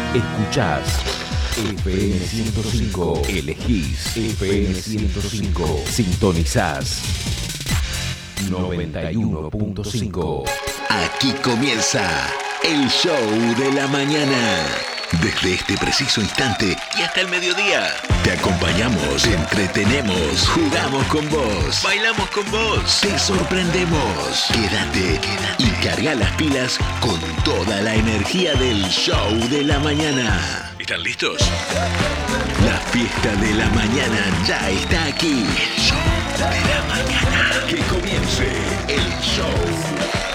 Escuchás FM 105. Elegís FM 105. Sintonizás 91.5. Aquí comienza el show de la mañana. Desde este preciso instante y hasta el mediodía, te acompañamos, te entretenemos, jugamos con vos, bailamos con vos, te sorprendemos. Quédate y carga las pilas con toda la energía del show de la mañana. ¿Están listos? La fiesta de la mañana ya está aquí. El show de la mañana. Que comience el show.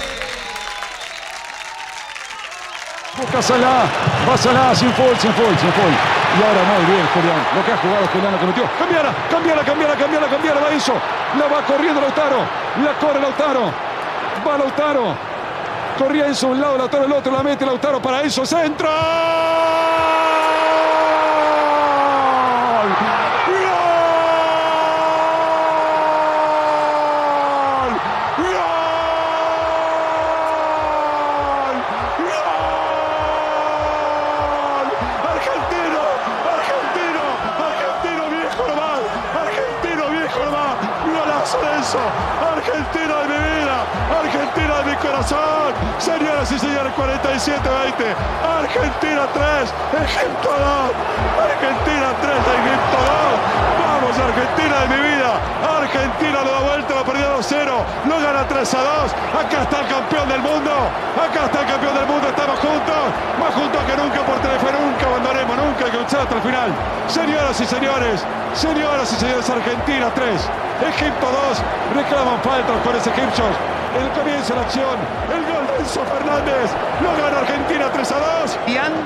Busca Salah, va Salah, sin foul. Y ahora muy bien, Julián. Lo que ha jugado Julián, lo que metió. Cambiala, va eso. La va corriendo Lautaro. La corre Lautaro. Va Lautaro. Corría Enzo un lado, Lautaro el otro. La mete Lautaro para eso. ¡Centro! Argentina de mi vida, Argentina de mi corazón. Señoras y señores, 47-20. Argentina 3, Egipto 2. Argentina 3, Egipto 2. Vamos, Argentina de mi vida. Argentina lo da vuelta, lo perdió 2-0. Lo gana 3-2. Acá está el campeón del mundo. Estamos juntos. Más juntos que nunca por teléfono. Nunca abandonemos, nunca hay que luchar hasta el final. Señoras y señores, Argentina 3. Egipto 2, reclaman falta los jugadores egipcios. El comienzo de la acción, el gol de Enzo Fernández, lo gana Argentina 3-2.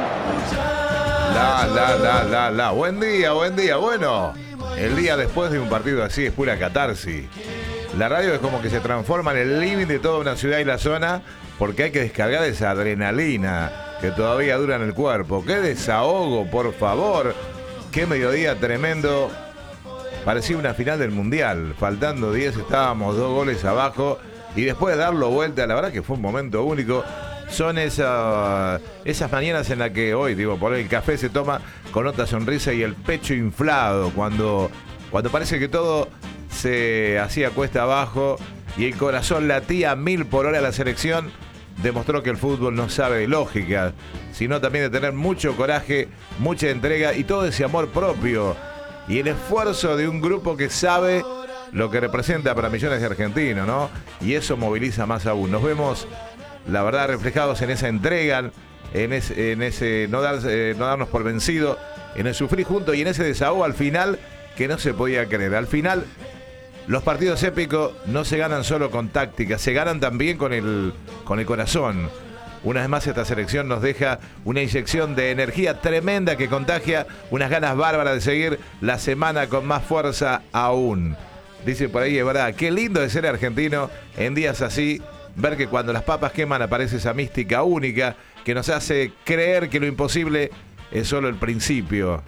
Buen día. Bueno, el día después de un partido así es pura catarsis. La radio es como que se transforma en el límite de toda una ciudad y la zona, porque hay que descargar esa adrenalina que todavía dura en el cuerpo. ¡Qué desahogo, por favor! ¡Qué mediodía tremendo! Parecía una final del Mundial. Faltando 10 estábamos 2 goles abajo. Y después de darlo vuelta, la verdad que fue un momento único. Son esas mañanas en las que hoy, por el café se toma con otra sonrisa y el pecho inflado. Cuando parece que todo se hacía cuesta abajo y el corazón latía a 1000 por hora. La selección demostró que el fútbol no sabe de lógica, sino también de tener mucho coraje, mucha entrega y todo ese amor propio. Y el esfuerzo de un grupo que sabe lo que representa para millones de argentinos, ¿no? Y eso moviliza más aún. Nos vemos, la verdad, reflejados en esa entrega, en ese no darnos por vencido, en el sufrir juntos y en ese desahogo al final que no se podía creer. Al final, los partidos épicos no se ganan solo con táctica, se ganan también con el corazón. Una vez más esta selección nos deja una inyección de energía tremenda que contagia, unas ganas bárbaras de seguir la semana con más fuerza aún. Dice por ahí, es verdad, qué lindo de ser argentino en días así, ver que cuando las papas queman aparece esa mística única que nos hace creer que lo imposible es solo el principio.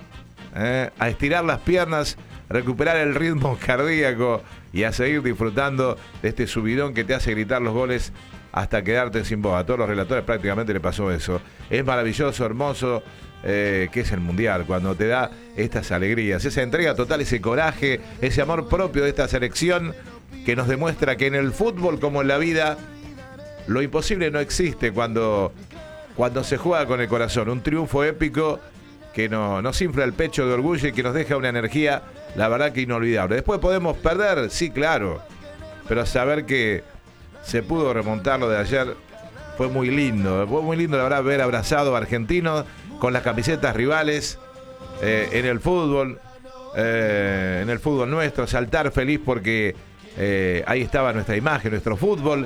A estirar las piernas, recuperar el ritmo cardíaco y a seguir disfrutando de este subidón que te hace gritar los goles hasta quedarte sin voz. A todos los relatores prácticamente le pasó eso. Es maravilloso, hermoso, que es el Mundial, cuando te da estas alegrías, esa entrega total, ese coraje, ese amor propio de esta selección que nos demuestra que en el fútbol como en la vida lo imposible no existe cuando se juega con el corazón. Un triunfo épico que nos infla el pecho de orgullo y que nos deja una energía, la verdad que inolvidable. Después podemos perder, sí, claro, pero saber que se pudo remontar lo de ayer fue muy lindo, la verdad, ver abrazado a argentinos con las camisetas rivales en el fútbol nuestro, saltar feliz porque ahí estaba nuestra imagen, nuestro fútbol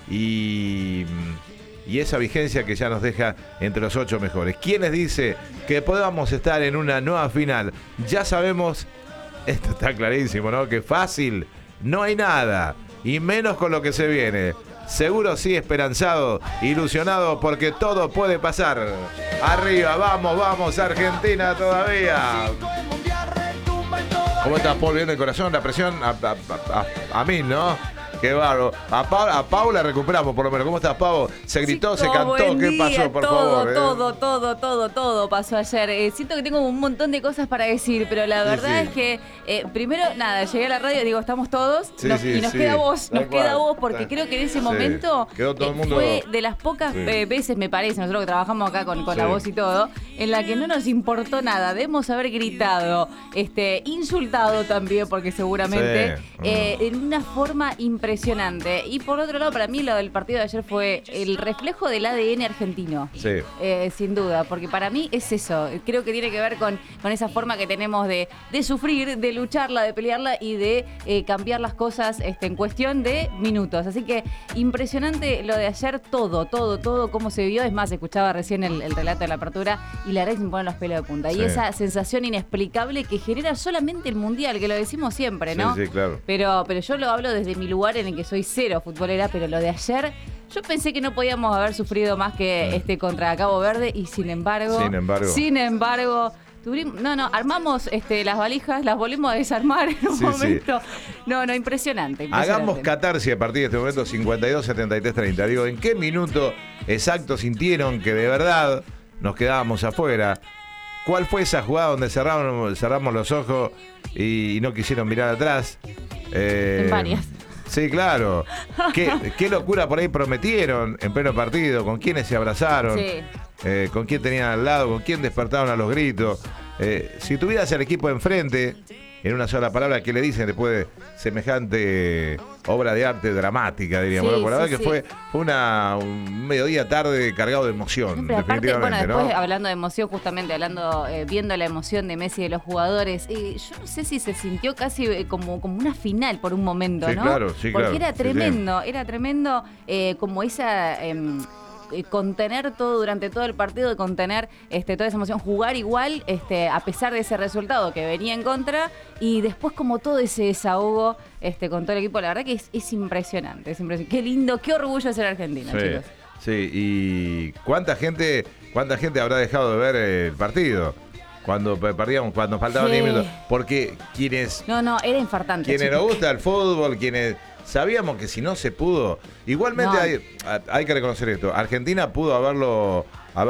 y esa vigencia que ya nos deja entre los 8 mejores. ¿Quién les dice que podamos estar en una nueva final? Ya sabemos, esto está clarísimo, ¿no? Que fácil no hay nada, y menos con lo que se viene. Seguro sí, esperanzado, ilusionado, porque todo puede pasar. Arriba, vamos, Argentina todavía. ¿Cómo estás, Paul? Viendo el corazón, la presión a mí, ¿no? Qué bárbaro. A Paula recuperamos, por lo menos. ¿Cómo estás, Pau? Se gritó, Chicos, se cantó. buen ¿Qué día, pasó, por favor? Todo pasó ayer. Siento que tengo un montón de cosas para decir, pero la verdad es que, primero, nada, llegué a la radio y digo, estamos todos, y nos queda vos, porque creo que en ese momento quedó todo el mundo... fue de las pocas veces, me parece, nosotros que trabajamos acá con la voz y todo, en la que no nos importó nada. Debemos haber gritado, insultado también, porque seguramente, en una forma impresionante. Y por otro lado, para mí lo del partido de ayer fue el reflejo del ADN argentino. Sí. Sin duda, porque para mí es eso. Creo que tiene que ver con esa forma que tenemos de sufrir, de lucharla, de pelearla y de cambiar las cosas en cuestión de minutos. Así que impresionante lo de ayer, todo cómo se vio. Es más, escuchaba recién el relato de la apertura y la verdad que se me ponen los pelos de punta. Y esa sensación inexplicable que genera solamente el Mundial, que lo decimos siempre, ¿no? Sí, claro. Pero yo lo hablo desde mi lugar en el que soy cero futbolera, pero lo de ayer, yo pensé que no podíamos haber sufrido más que contra Cabo Verde y sin embargo, armamos las valijas, las volvemos a desarmar en un momento. Sí. Impresionante. Hagamos catarsis a partir de este momento, 52, 73, 30. Digo, ¿en qué minuto exacto sintieron que de verdad nos quedábamos afuera? ¿Cuál fue esa jugada donde cerramos los ojos y no quisieron mirar atrás? En varias. Sí, claro. ¿Qué locura por ahí prometieron en pleno partido? ¿Con quiénes se abrazaron? Sí. ¿Con quién tenían al lado? ¿Con quién despertaron a los gritos? Si tuvieras al equipo enfrente, en una sola palabra, ¿qué le dicen después de semejante obra de arte dramática, diríamos? Sí, por la verdad que fue un mediodía tarde cargado de emoción, definitivamente, aparte, después, hablando de emoción, justamente viendo la emoción de Messi y de los jugadores, yo no sé si se sintió casi como una final por un momento, sí, ¿no? Claro, sí, porque claro. Era tremendo como esa... contener todo durante todo el partido, de contener toda esa emoción, jugar igual a pesar de ese resultado que venía en contra, y después como todo ese desahogo con todo el equipo. La verdad que es impresionante, Qué lindo, qué orgullo ser argentino, chicos. Sí, y cuánta gente habrá dejado de ver el partido cuando perdíamos, cuando faltaban 10 minutos, porque quienes... era infartante. Quienes nos gusta el fútbol, quienes... Sabíamos que si no se pudo, igualmente hay que reconocer esto. Argentina pudo haberlo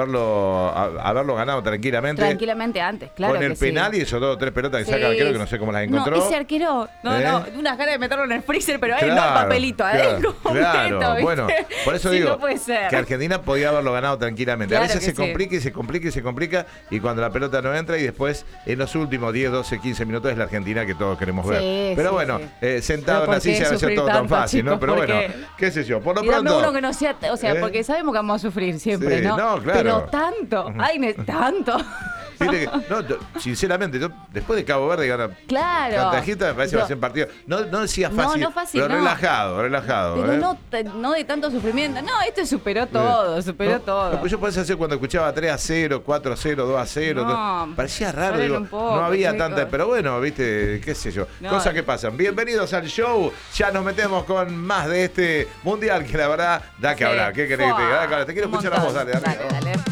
ganado tranquilamente. Tranquilamente antes, claro. Con el penal y esos 2 o 3 pelotas que saca el arquero, que no sé cómo las encontró. Ese arquero, unas ganas de meterlo en el freezer, pero no el papelito, claro. ¿viste? Bueno, por eso digo no puede ser. que Argentina podía haberlo ganado tranquilamente. Claro, a veces se complica, y cuando la pelota no entra, y después en los últimos 10, 12, 15 minutos es la Argentina que todos queremos ver. Pero bueno, sentado en la silla a veces todo tan fácil, chicos, ¿no? Pero bueno, qué sé yo, por lo pronto... uno que no sea, porque sabemos que vamos a sufrir siempre, ¿no? No, claro. Pero tanto, tanto. Sinceramente, yo después de Cabo Verde ganar Cantajita, me parece que va a ser un partido. No decía fácil, fácil, pero relajado. Pero no de tanto sufrimiento. No, superó todo, todo. Pues yo pensé hacer cuando escuchaba 3-0, 4-0, 2-0. Parecía raro, no había tanta. Pero bueno, viste, qué sé yo. Cosas que pasan. Bienvenidos al show. Ya nos metemos con más de este mundial que la verdad da que hablar. ¿Qué querés que te diga? Te quiero escuchar la voz, dale.